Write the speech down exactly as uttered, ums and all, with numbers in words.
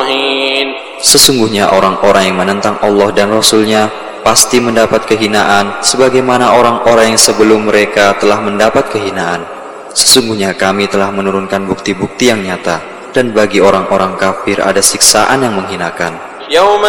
مهين. Sesungguhnya orang-orang yang menentang Allah dan Rasul-Nya pasti mendapat kehinaan sebagaimana orang-orang yang sebelum mereka telah mendapat kehinaan. Sesungguhnya kami telah menurunkan bukti-bukti yang nyata, dan bagi orang-orang kafir ada siksaan yang menghinakan. يوم